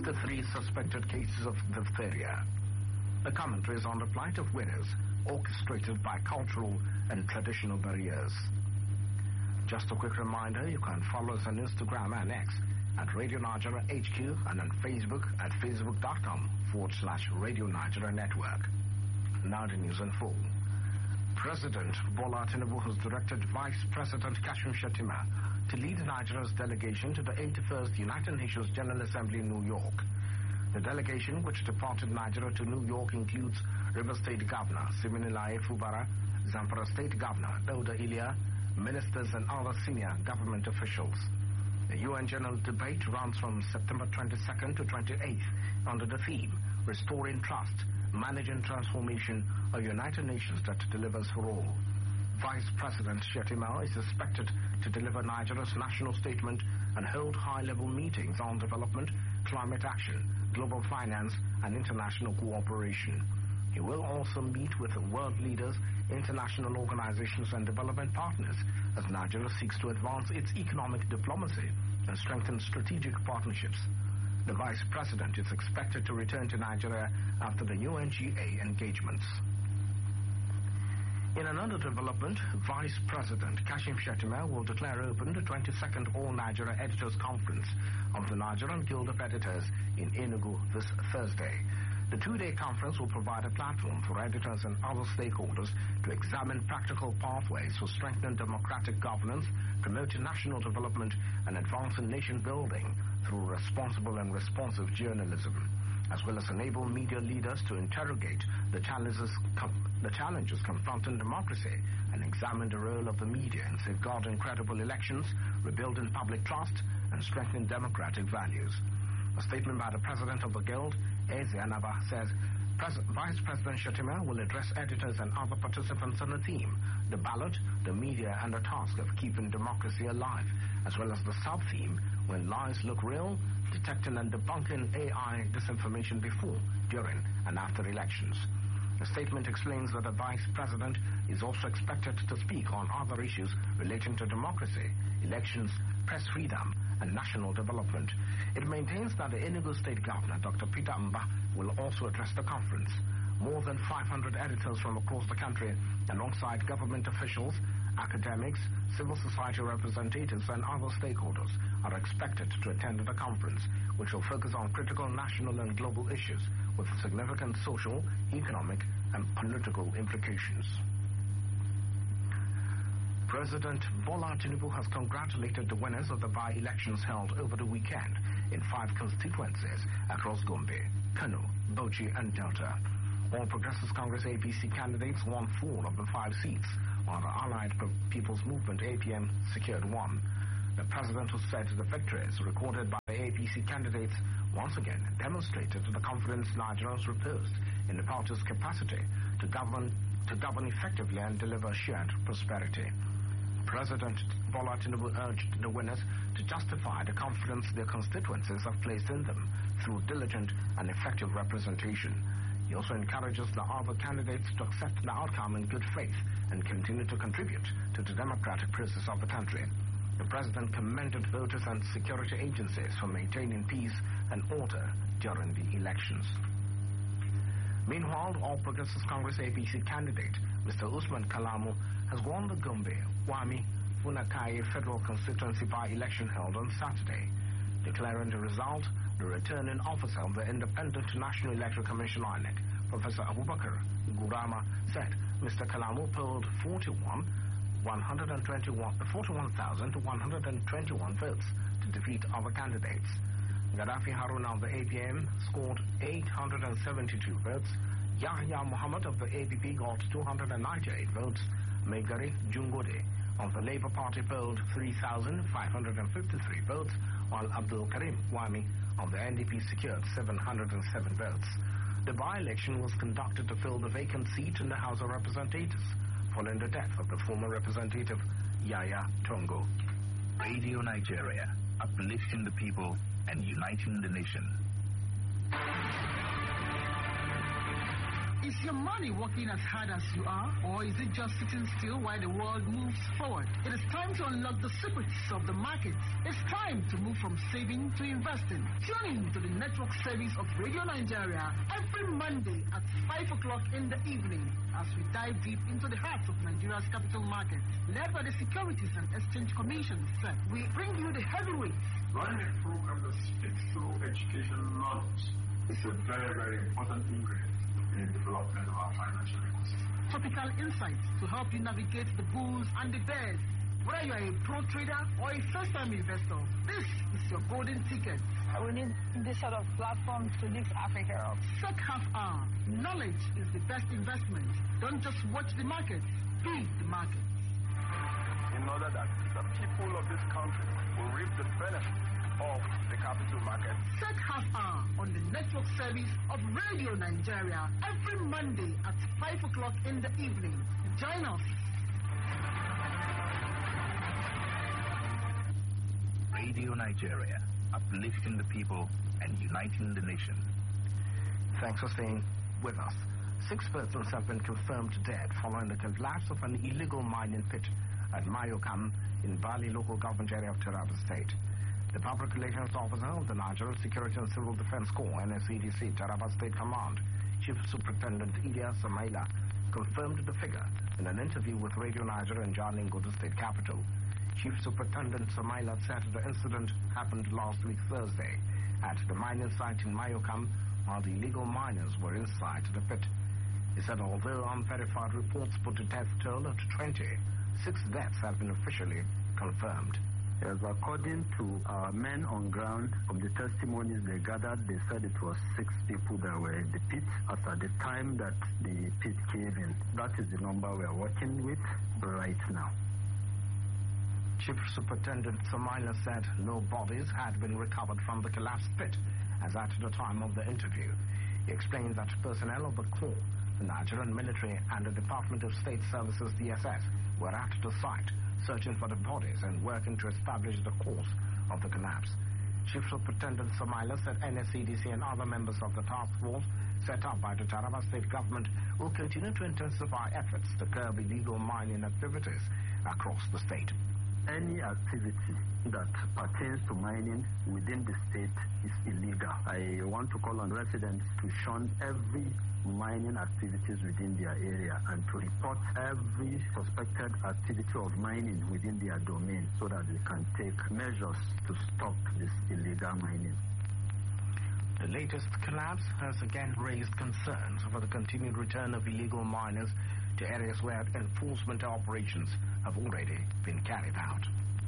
the 3 suspected cases of diphtheria. The commentary is on the plight of winners orchestrated by cultural and traditional barriers. Just a quick reminder, you can follow us on Instagram and X at Radio Nigeria HQ and on Facebook at facebook.com/Radio Nigeria Network. Now the news in full. President Bola Tinubu has directed Vice President Kashim Shettima to lead Nigeria's delegation to the 81st United Nations General Assembly in New York. The delegation, which departed Nigeria to New York, includes River State Governor Siminalayi Fubara, Zamfara State Governor Dauda Iliya, ministers and other senior government officials. The UN General Debate runs from September 22nd to 28th under the theme Restoring Trust, Managing Transformation, a United Nations that delivers for all. Vice President Shettima is expected to deliver Nigeria's national statement and hold high-level meetings on development, climate action, global finance, and international cooperation. He will also meet with world leaders, international organizations, and development partners as Nigeria seeks to advance its economic diplomacy and strengthen strategic partnerships. The Vice President is expected to return to Nigeria after the UNGA engagements. In another development, Vice President Kashim Shettima will declare open the 22nd All Nigeria Editors Conference of the Nigerian Guild of Editors in Enugu this Thursday. The 2-day conference will provide a platform for editors and other stakeholders to examine practical pathways for strengthening democratic governance, promoting national development, and advancing nation building through responsible and responsive journalism, as well as enable media leaders to interrogate the challenges confronting democracy and examine the role of the media in safeguarding credible elections, rebuilding public trust, and strengthening democratic values. A statement by the president of the Guild, Eze Anaba, says Vice President Shettima will address editors and other participants on the theme, the ballot, the media, and the task of keeping democracy alive, as well as the sub-theme, when lies look real, detecting and debunking AI disinformation before, during, and after elections. The statement explains that the Vice President is also expected to speak on other issues relating to democracy, elections, press freedom, and national development. It maintains that the Enugu State Governor, Dr. Peter Mba, will also address the conference. More than 500 editors from across the country, alongside government officials, academics, civil society representatives, and other stakeholders, are expected to attend the conference, which will focus on critical national and global issues with significant social, economic, and political implications. President Bola Tinubu has congratulated the winners of the by-elections held over the weekend in 5 constituencies across Gombe, Kano, Bauchi, and Delta. All Progressive Congress APC candidates won 4 of the 5 seats, while the Allied People's Movement APM secured 1. The president has said the victories recorded by the APC candidates once again demonstrated the confidence Nigerians reposed in the party's capacity to govern effectively and deliver shared prosperity. President Bola Tinubu urged the winners to justify the confidence their constituencies have placed in them through diligent and effective representation. He also encourages the other candidates to accept the outcome in good faith and continue to contribute to the democratic process of the country. The president commended voters and security agencies for maintaining peace and order during the elections. Meanwhile, All Progressive Congress APC candidate Mr. Usman Kalamu has won the Gombe, Wami, Funakaye Federal Constituency by-election held on Saturday. Declaring the result, the returning officer of the Independent National Electoral Commission INEC, Professor Abubakar Gurama, said Mr. Kalamu polled 41,121 votes to defeat other candidates. Gaddafi Haruna of the APM scored 872 votes. Yahya Muhammad of the APP got 298 votes. Megari Jungode of the Labour Party polled 3,553 votes, while Abdul Karim Wami of the NDP secured 707 votes. The by-election was conducted to fill the vacant seat in the House of Representatives, following the death of the former representative Yaya Tongo. Radio Nigeria, uplifting the people and uniting the nation. Is your money working as hard as you are, or is it just sitting still while the world moves forward? It is time to unlock the secrets of the markets. It's time to move from saving to investing. Tune in to the network service of Radio Nigeria every Monday at 5 o'clock in the evening as we dive deep into the heart of Nigeria's capital markets. Led by the Securities and Exchange Commission, SEC, we bring you the heavyweights. Running a program that speaks through education knowledge is a very, very important ingredient in the development of our financial ecosystem. Topical insights to help you navigate the bulls and the bears. Whether you are a pro trader or a first-time investor, this is your golden ticket. We need this sort of platform to lift Africa up. SEC Half Hour. Knowledge is the best investment. Don't just watch the markets, be the markets. In order that the people of this country will reap the benefits of the capital market. SEC Half Hour on the network service of Radio Nigeria every Monday at 5 o'clock in the evening. Join us. Radio Nigeria, uplifting the people and uniting the nation. Thanks for staying with us. 6 persons have been confirmed dead following the collapse of an illegal mining pit at Mayokam in Bali local government area of Taraba State. The Public Relations Officer of the Nigerian Security and Civil Defense Corps, NSCDC, Taraba State Command, Chief Superintendent Ilya Samaila, confirmed the figure in an interview with Radio Nigeria in Jalingo, the state capital. Chief Superintendent Samaila said the incident happened last week Thursday at the mining site in Mayokam while the illegal miners were inside the pit. He said although unverified reports put the death toll at 20, 6 deaths have been officially confirmed. Yes, according to our men on ground, from the testimonies they gathered, they said it was 6 people that were in the pit as at the time that the pit caved in. That is the number we are working with right now. Chief Superintendent Samaila said no bodies had been recovered from the collapsed pit as at the time of the interview. He explained that personnel of the Corps, the Nigerian military and the Department of State Services DSS were at the site searching for the bodies and working to establish the cause of the collapse. Chief Superintendent Samaila said NSCDC and other members of the task force set up by the Taraba state government will continue to intensify efforts to curb illegal mining activities across the state. Any activity that pertains to mining within the state is illegal. I want to call on residents to shun every mining activities within their area and to report every suspected activity of mining within their domain so that they can take measures to stop this illegal mining. The latest collapse has again raised concerns over the continued return of illegal miners to areas where enforcement operations have already been carried out.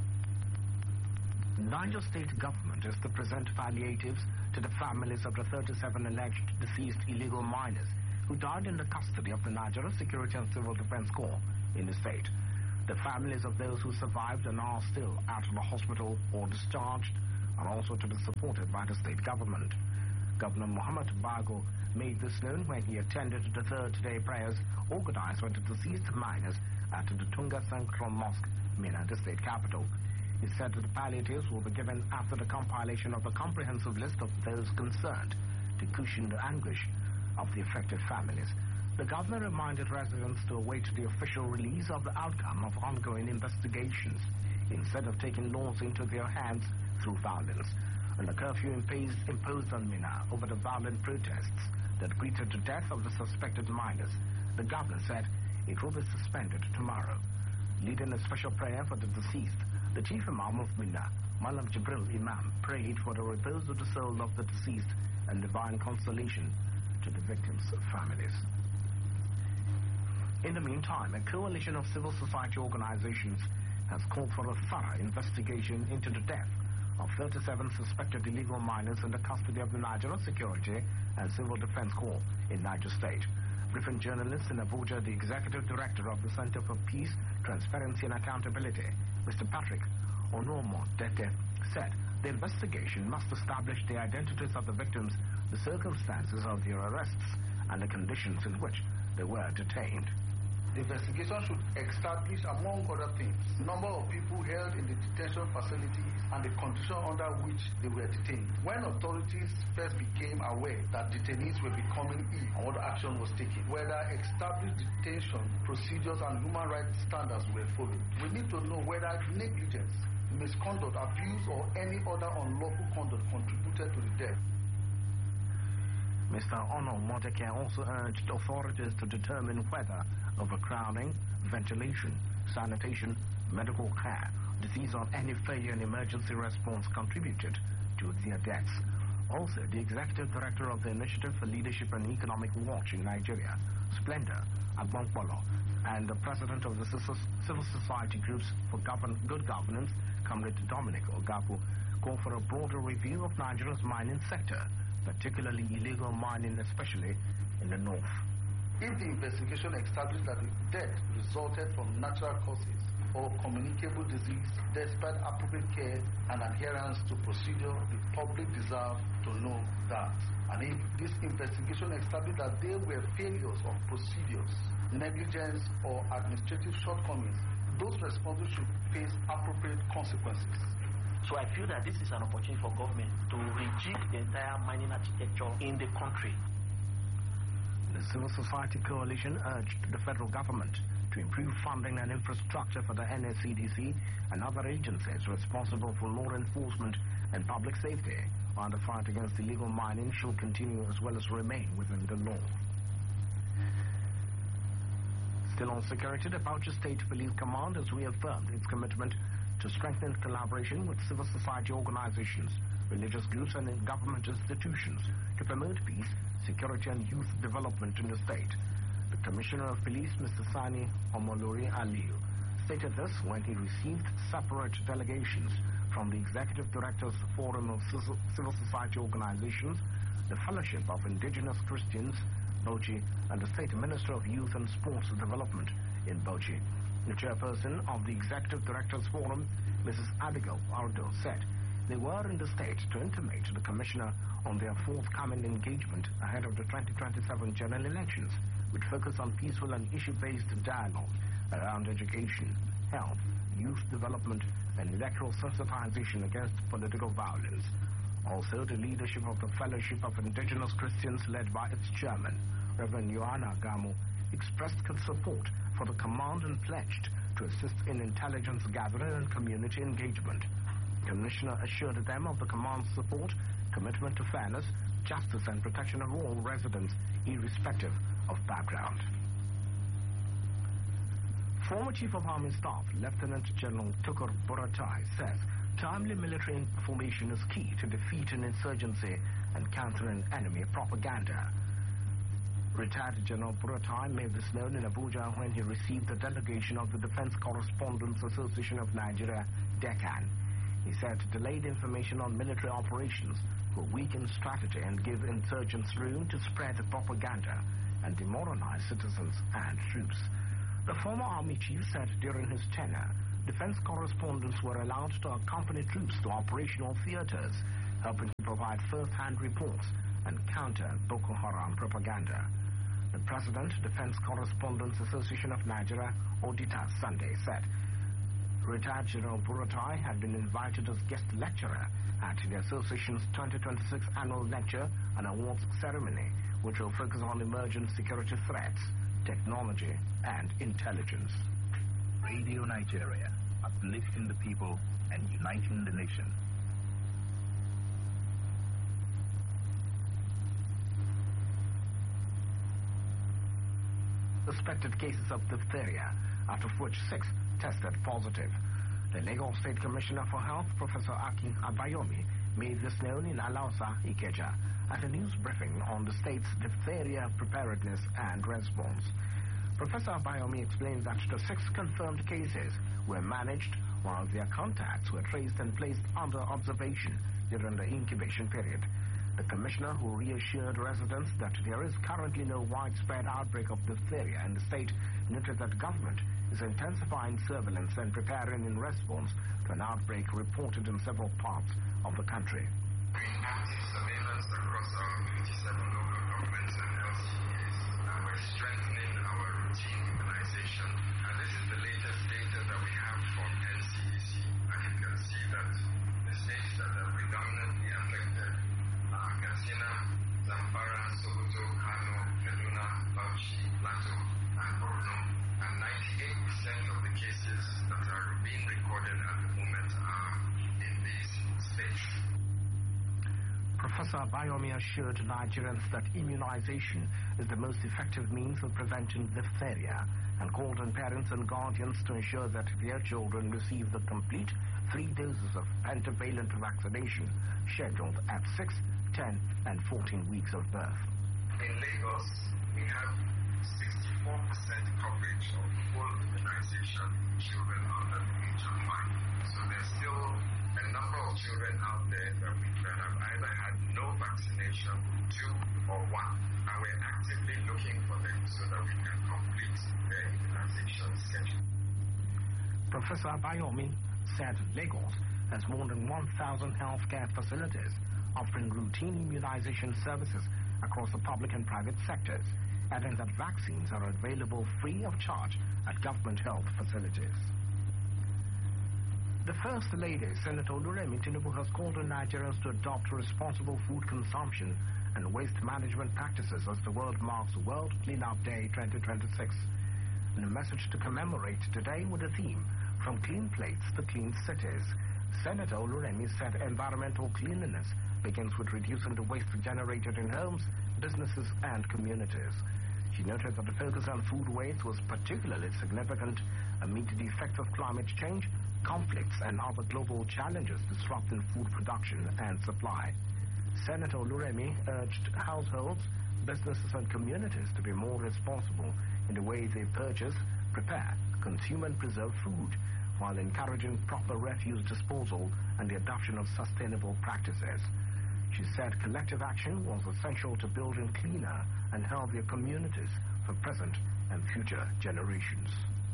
The Niger State government is to present palliatives to the families of the 37 alleged deceased illegal miners who died in the custody of the Nigeria Security and Civil Defense Corps in the state. The families of those who survived and are still out of the hospital or discharged are also to be supported by the state government. Governor Muhammad Bago made this known when he attended the third-day prayers organized by the deceased miners at the Tunga Central Mosque, Minna, the state capital. He said that the palliatives will be given after the compilation of the comprehensive list of those concerned to cushion the anguish of the affected families. The governor reminded residents to await the official release of the outcome of ongoing investigations instead of taking laws into their hands through violence. And the curfew imposed on Minna over the violent protests that greeted the death of the suspected miners, the governor said it will be suspended tomorrow. Leading a special prayer for the deceased, the chief imam of Minna, Malam Jibril Imam, prayed for the repose of the soul of the deceased and divine consolation to the victims' families. In the meantime, a coalition of civil society organizations has called for a thorough investigation into the death of 37 suspected illegal miners in the custody of the Nigeria Security and Civil Defense Corps in Niger State. Briefing journalists in Abuja, the executive director of the Center for Peace, Transparency and Accountability, Mr. Patrick Onomo Dete, said the investigation must establish the identities of the victims, the circumstances of their arrests, and the conditions in which they were detained. The investigation should establish, among other things, number of people held in the detention facilities and the condition under which they were detained. When authorities first became aware that detainees were becoming ill and what action was taken, whether established detention procedures and human rights standards were followed. We need to know whether negligence, misconduct, abuse, or any other unlawful conduct contributed to the death. Mr. Ono Moteke also urged authorities to determine whether overcrowding, ventilation, sanitation, medical care, disease, or any failure in emergency response contributed to their deaths. Also, the Executive Director of the Initiative for Leadership and Economic Watch in Nigeria, Splendor Agbonkpolo, and the President of the Civil Society Groups for Good Governance, Comrade Dominic Ogapu, called for a broader review of Nigeria's mining sector, particularly illegal mining, especially in the north. If the investigation established that the death resulted from natural causes or communicable disease, despite appropriate care and adherence to procedure, the public deserves to know that. And if this investigation established that there were failures of procedures, negligence, or administrative shortcomings, those responsible should face appropriate consequences. So I feel that this is an opportunity for government to rejig the entire mining architecture in the country. The Civil Society Coalition urged the federal government to improve funding and infrastructure for the NSCDC and other agencies responsible for law enforcement and public safety, while the fight against illegal mining shall continue as well as remain within the law. Still on security, the Bauchi State Police Command has reaffirmed its commitment to strengthen collaboration with civil society organizations, religious groups, and government institutions to promote peace, security, and youth development in the state. The Commissioner of Police, Mr. Sani Omolori Aliyu, stated this when he received separate delegations from the Executive Directors Forum of Civil Society Organizations, the Fellowship of Indigenous Christians, Bauchi, and the State Minister of Youth and Sports Development in Bauchi. The chairperson of the Executive Directors Forum, Mrs. Abigail Ardo, said they were in the state to intimate the Commissioner on their forthcoming engagement ahead of the 2027 general elections, which focus on peaceful and issue-based dialogue around education, health, youth development, and electoral sensitization against political violence. Also, the leadership of the Fellowship of Indigenous Christians, led by its chairman, Reverend Yohana Gamu, expressed support for the command and pledged to assist in intelligence gathering and community engagement. The Commissioner assured them of the command's support, commitment to fairness, justice, and protection of all residents, irrespective of background. Former Chief of Army Staff, Lieutenant General Tukur Buratai, says timely military information is key to defeating insurgency and countering enemy propaganda. Retired General Buratai made this known in Abuja when he received a delegation of the Defense Correspondents Association of Nigeria, DECAN. He said delayed information on military operations will weaken strategy and give insurgents room to spread propaganda and demoralize citizens and troops. The former army chief said during his tenure, defense correspondents were allowed to accompany troops to operational theaters, helping to provide first-hand reports and counter Boko Haram propaganda. The President, Defense Correspondents Association of Nigeria, Odita Sunday, said retired General Buratai had been invited as guest lecturer at the association's 2026 annual lecture and awards ceremony, which will focus on emerging security threats, technology, and intelligence. Radio Nigeria, uplifting the people and uniting the nation. Suspected cases of diphtheria, out of which 6 tested positive. The Lagos State Commissioner for Health, Professor Akin Abayomi, made this known in Alausa, Ikeja, at a news briefing on the state's diphtheria preparedness and response. Professor Abayomi explained that the 6 confirmed cases were managed while their contacts were traced and placed under observation during the incubation period. The commissioner, who reassured residents that there is currently no widespread outbreak of diphtheria in the state, noted that government is intensifying surveillance and preparing in response to an outbreak reported in several parts of the country. Active surveillance across our 57 local governments and LCAs, we're we're strengthening our routine immunization. And this is the latest data that we have from NCEC. And you can see that the states that are predominantly affected are Katsina, Zamfara, Sokoto, Kano, Kaduna, Bauchi, Plateau, and Borno. And 98% of the cases that are being recorded at the moment are in these states. Professor Abayomi assured Nigerians that immunization is the most effective means of preventing diphtheria and called on parents and guardians to ensure that their children receive the complete 3 doses of pentavalent vaccination scheduled at 6, 10, and 14 weeks of birth. In Lagos, we have 64% coverage of full immunization in children under the age of 5. So there's still a number of children out there that have either had no vaccination, 2 or 1. And we're actively looking for them so that we can complete their immunization schedule. Professor Abayomi said Lagos has more than 1,000 healthcare facilities offering routine immunization services across the public and private sectors, adding that vaccines are available free of charge at government health facilities. The First Lady, Senator Oluremi Tinubu, has called on Nigerians to adopt responsible food consumption and waste management practices as the world marks World Cleanup Day 2026. In a message to commemorate today with the theme, From Clean Plates to Clean Cities, Senator Oluremi said environmental cleanliness begins with reducing the waste generated in homes, businesses, and communities. She noted that the focus on food waste was particularly significant amid the effects of climate change, conflicts, and other global challenges disrupting food production and supply. Senator Oluremi urged households, businesses, and communities to be more responsible in the way they purchase, prepare, consume, and preserve food, while encouraging proper refuse disposal and the adoption of sustainable practices. She said collective action was essential to building cleaner and healthier communities for present and future generations.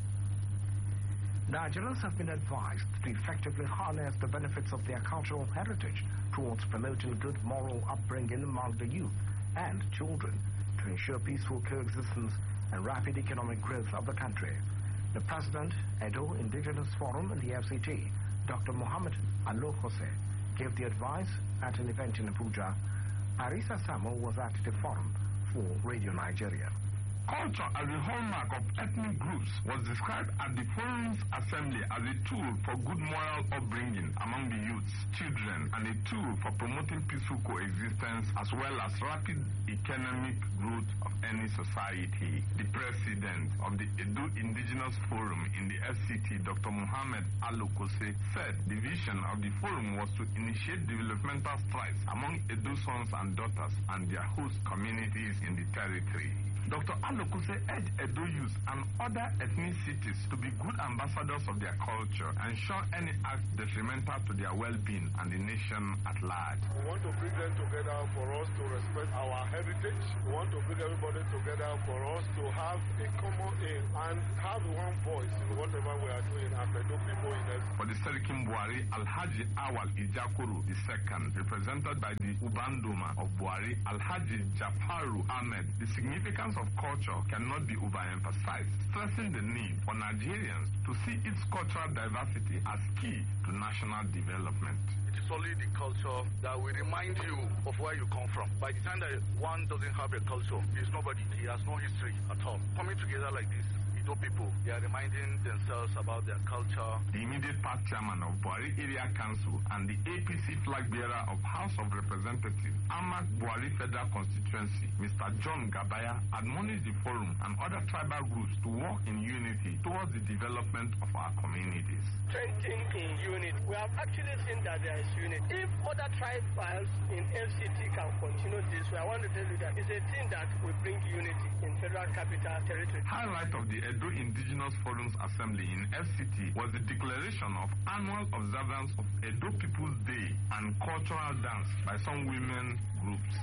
Nigerians have been advised to effectively harness the benefits of their cultural heritage towards promoting good moral upbringing among the youth and children to ensure peaceful coexistence and rapid economic growth of the country. The President, Edo Indigenous Forum and the FCT, Dr. Mohammed Alokose, gave the advice at an event in Abuja. Arisa Samo was at the forum for Radio Nigeria. Culture as a hallmark of ethnic groups was described at the forum's assembly as a tool for good moral upbringing among the youths, children, and a tool for promoting peaceful coexistence as well as rapid economic growth of any society. The president of the Edo Indigenous Forum in the FCT, Dr. Mohammed Alokose, said the vision of the forum was to initiate developmental strides among Edo sons and daughters and their host communities in the territory. Dr. Alokuse urged Edo youth and other ethnicities to be good ambassadors of their culture and shun any act detrimental to their well-being and the nation at large. We want to bring them together for us to respect our heritage. We want to bring everybody together for us to have a common aim and have one voice in whatever we are doing as Edo people in us. For the Serikin Buhari, Alhaji Awal Ijakuru II, represented by the Ubandoma of Buhari, Alhaji Jafaru Ahmed, the significance of culture cannot be overemphasized, stressing the need for Nigerians to see its cultural diversity as key to national development. It is only the culture that will remind you of where you come from. By the time that one doesn't have a culture, he is nobody. He has no history at all. Coming together like this, people, they are reminding themselves about their culture. The immediate past chairman of Buhari Area Council and the APC flag bearer of House of Representatives, Amak Buhari Federal Constituency, Mr. John Gabaya, admonished the forum and other tribal groups to work in unity towards the development of our communities. Strengthening in unity. We have actually seen that there is unity. If other tribals in FCT can continue this way, I want to tell you that it's a thing that will bring unity in Federal Capital Territory. Highlight of the Edo Indigenous Forums Assembly in FCT was the declaration of annual observance of Edo People's Day and cultural dance by some women groups.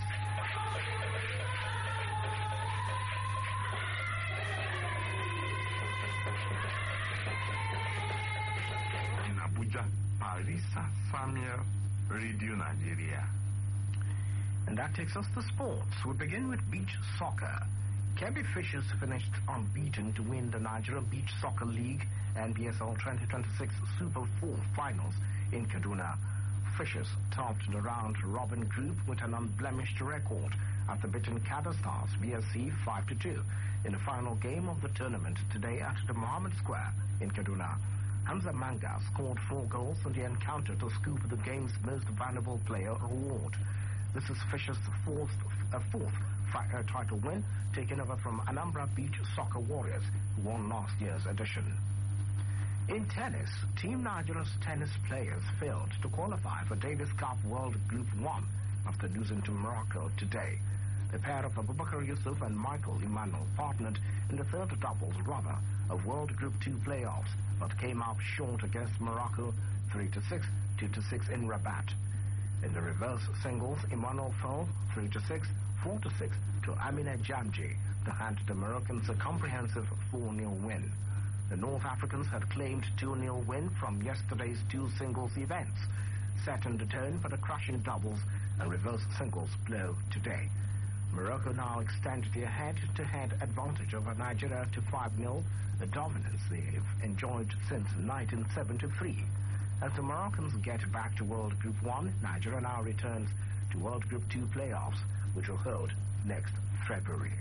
In Abuja, Parisa Samuel, Radio Nigeria. And that takes us to sports. We begin with beach soccer. Kebbi Fishers finished unbeaten to win the Nigerian Beach Soccer League NBSL 2026 Super 4 finals in Kaduna. Fishers topped the round-robin group with an unblemished record after beating Kada Stars VSC 5-2 in the final game of the tournament today at the Mohammed Square in Kaduna. Hamza Manga scored 4 goals in the encounter to scoop the game's most valuable player award. This is Fishers' fourth title win, taken over from Anambra Beach Soccer Warriors, who won last year's edition. In tennis, Team Nigeria's tennis players failed to qualify for Davis Cup World Group 1 after losing to Morocco today. The pair of Abubakar Yusuf and Michael Emmanuel partnered in the third doubles rubber of World Group 2 playoffs, but came up short against Morocco 3-6, 2-6 in Rabat. In the reverse singles, Emmanuel fell 3-6, 4-6 to Amina Jamji to hand the Moroccans a comprehensive 4-0 win. The North Africans had claimed 2-0 win from yesterday's 2 singles events, setting the tone for the crushing doubles and reverse singles blow today. Morocco now extend their head-to-head advantage over Nigeria to 5-0, a dominance they've enjoyed since 1973. As the Moroccans get back to World Group 1, Nigeria now returns to World Group 2 playoffs, which will hold next February.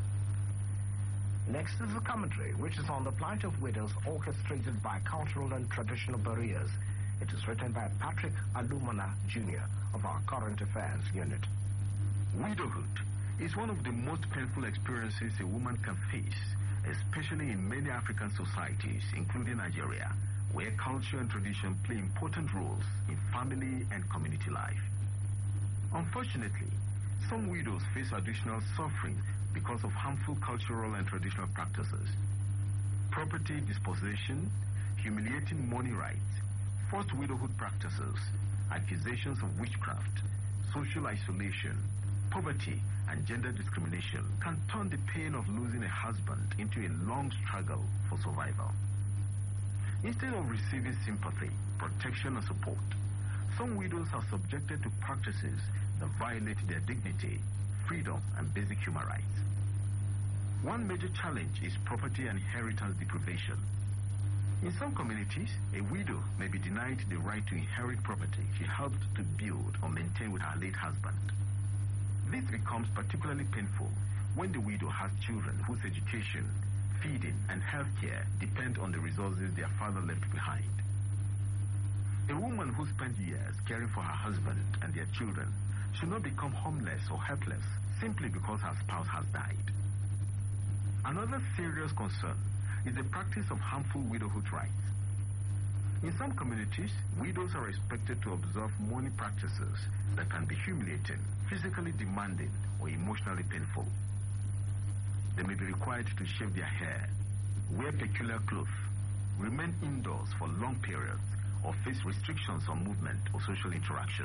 Next is the commentary, which is on the plight of widows orchestrated by cultural and traditional barriers. It is written by Patrick Alumana Jr. of our Current Affairs Unit. Widowhood is one of the most painful experiences a woman can face, especially in many African societies, including Nigeria, where culture and tradition play important roles in family and community life. Unfortunately, some widows face additional suffering because of harmful cultural and traditional practices. Property dispossession, humiliating money rights, forced widowhood practices, accusations of witchcraft, social isolation, poverty, and gender discrimination can turn the pain of losing a husband into a long struggle for survival. Instead of receiving sympathy, protection, and support, some widows are subjected to practices that violate their dignity, freedom, and basic human rights. One major challenge is property and inheritance deprivation. In some communities, a widow may be denied the right to inherit property she helped to build or maintain with her late husband. This becomes particularly painful when the widow has children whose education, feeding, and health care depend on the resources their father left behind. A woman who spent years caring for her husband and their children should not become homeless or helpless simply because her spouse has died. Another serious concern is the practice of harmful widowhood rites. In some communities, widows are expected to observe money practices that can be humiliating, physically demanding, or emotionally painful. They may be required to shave their hair, wear peculiar clothes, remain indoors for long periods, or face restrictions on movement or social interaction.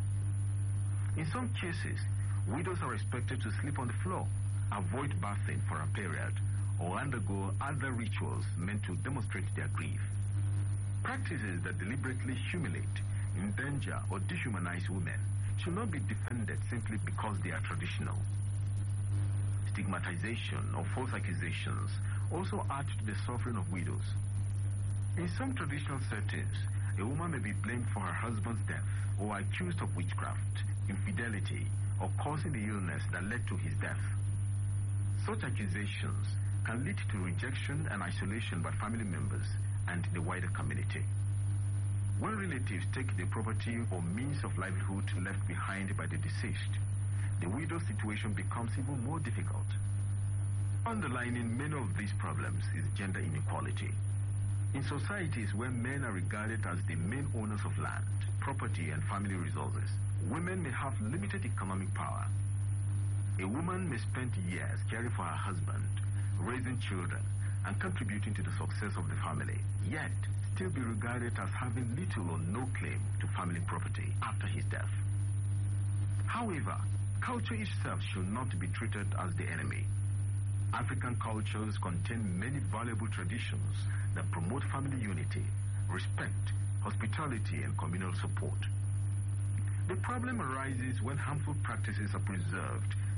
In some cases, widows are expected to sleep on the floor, avoid bathing for a period, or undergo other rituals meant to demonstrate their grief. Practices that deliberately humiliate, endanger, or dehumanize women should not be defended simply because they are traditional. Stigmatization or false accusations also add to the suffering of widows. In some traditional settings, a woman may be blamed for her husband's death or accused of witchcraft, infidelity, or causing the illness that led to his death. Such accusations can lead to rejection and isolation by family members and the wider community. When relatives take the property or means of livelihood left behind by the deceased, the widow's situation becomes even more difficult. Underlying many of these problems is gender inequality. In societies where men are regarded as the main owners of land, property, and family resources, women may have limited economic power. A woman may spend years caring for her husband, raising children, and contributing to the success of the family, yet still be regarded as having little or no claim to family property after his death. However, culture itself should not be treated as the enemy. African cultures contain many valuable traditions that promote family unity, respect, hospitality, and communal support. The problem arises when harmful practices are preserved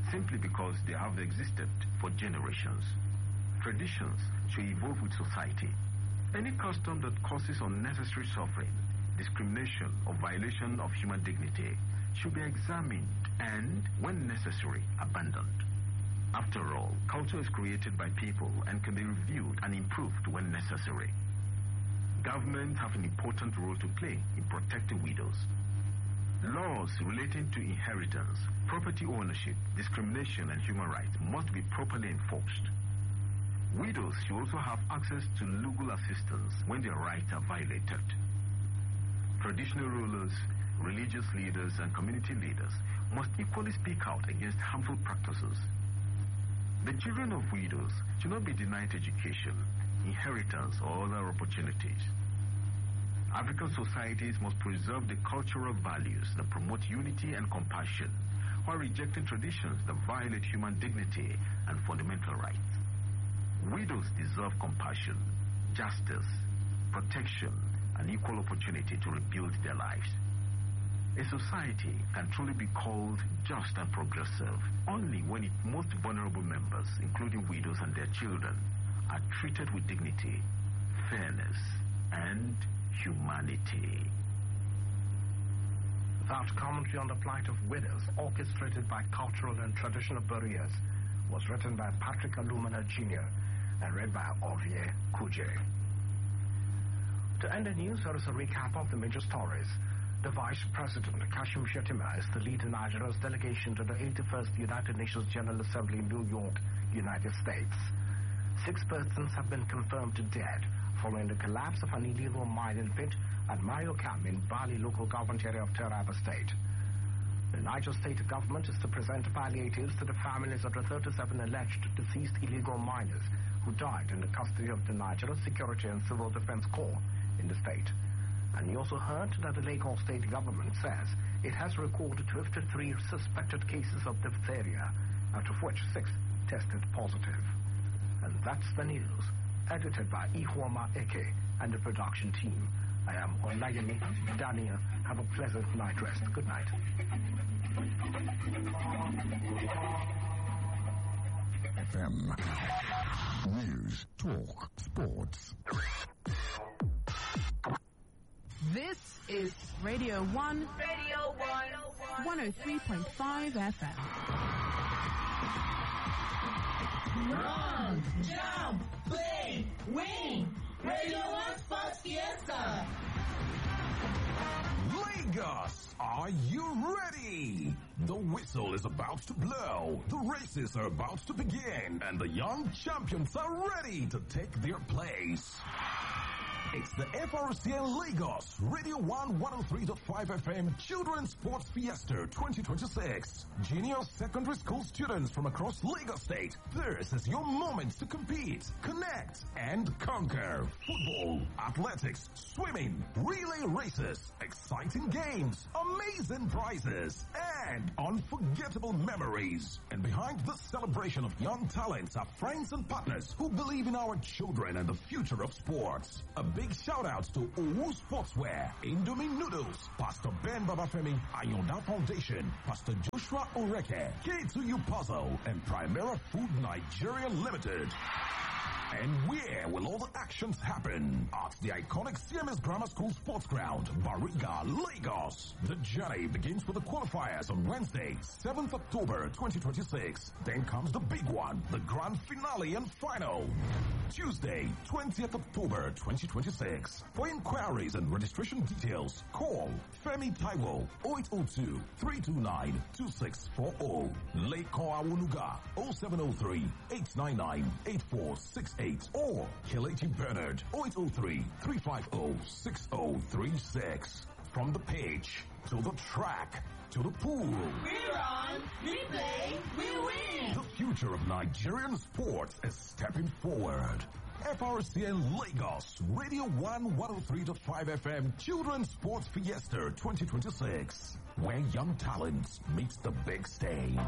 simply because they have existed for generations. Traditions should evolve with society. Any custom that causes unnecessary suffering, discrimination, or violation of human dignity should be examined and, when necessary, abandoned. After all, culture is created by people and can be reviewed and improved when necessary. Governments have an important role to play in protecting widows. Laws relating to inheritance, property ownership, discrimination, and human rights must be properly enforced. Widows should also have access to legal assistance when their rights are violated. Traditional rulers, religious leaders, and community leaders must equally speak out against harmful practices. The children of widows should not be denied education, inheritance, or other opportunities. African societies must preserve the cultural values that promote unity and compassion, while rejecting traditions that violate human dignity and fundamental rights. Widows deserve compassion, justice, protection, and equal opportunity to rebuild their lives. A society can truly be called just and progressive only when its most vulnerable members, including widows and their children, are treated with dignity, fairness, and humanity. That commentary on the plight of widows, orchestrated by cultural and traditional barriers, was written by Patrick Alumina Jr. and read by Ovie Kuje. To end the news, there is a recap of the major stories. The Vice President, Kashim Shettima, is to lead Nigeria's delegation to the 81st United Nations General Assembly in New York, United States. 6 persons have been confirmed dead following the collapse of an illegal mining pit at Mayokam in Bali local government area of Taraba State. The Niger State government is to present palliatives to the families of the 37 alleged deceased illegal miners who died in the custody of the Nigeria Security and Civil Defense Corps in the state. And you also heard that the Lagos state government says it has recorded 53 suspected cases of diphtheria, out of which 6 tested positive. And that's the news, edited by Ihuoma Eke and the production team. I am Olayemi Daniel. Have a pleasant night rest. Good night. FM News, Talk, Sports. This is Radio 1. Radio 1. 103.5 FM. Run, jump, play, win. Radio 1 Sports Fiesta. Lagos, are you ready? The whistle is about to blow, the races are about to begin, and the young champions are ready to take their place. It's the FRCN Lagos Radio 1 103.5 FM Children's Sports Fiesta 2026. Junior secondary school students from across Lagos State. This is your moment to compete, connect, and conquer. Football, athletics, swimming, relay races, exciting games, amazing prizes, and unforgettable memories. And behind this celebration of young talents are friends and partners who believe in our children and the future of sports. A big shout out to Owu Sportswear, Indomie Noodles, Pastor Ben Babafemi, Ayonda Foundation, Pastor Joshua Oreke, K2U Puzzle, and Primera Food Nigeria Limited. And where will all the actions happen? At the iconic CMS Grammar School Sports Ground, Bariga, Lagos. The journey begins with the qualifiers on Wednesday, 7th October 2026. Then comes the big one, the grand finale and final. Tuesday, 20th October 2026. For inquiries and registration details, call Femi Taiwo 0802-329-2640. Leko Awunuga 0703-899-8468. Or Kelechi Bernard 0803-350-6036. From the pitch to the track to the pool. We run, we play, we win. The future of Nigerian sports is stepping forward. FRCN Lagos Radio 1 103.5 FM Children's Sports Fiesta 2026, where young talents meet the big stage.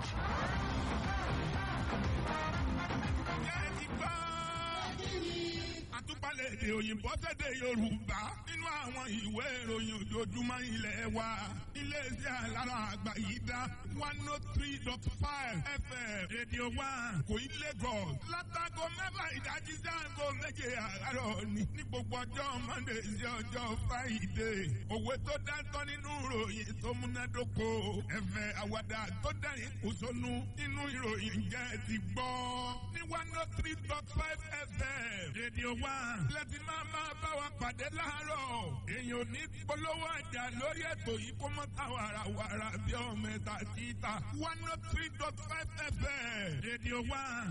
àtúpalẹ̀ èdè òyìnbó sédè Yorùbá nínú àwọn ìwé ìròyìn ojoojúmọ́ ilẹ̀ wa. Iléeṣẹ́ alára àgbà yìí dá 103.5 FM Radio 1 kò í Lagos. Látago mẹ́fà ìdájí sáàgó méje àárọ̀ ní gbogbo ọjọ́ Monday sí ọjọ́ Friday. Òwe tó dáńtọ́ nínú ìròyìn tó múnádóko. Ẹ̀fẹ̀ àwàdà tó dẹ̀rín kùsọ́nù nínú ìròyìn jẹ́ ti gbọ́. Ní 103.5 FM Radio 1 lẹ́tí máa bá wa pàdé láàárọ̀. Èèyàn ò ní polówó àjà lórí ètò yìí kó mọ́ ta wàràwàrà bí ọmọ ẹ̀ta títà. 103.5 FM Radio 1.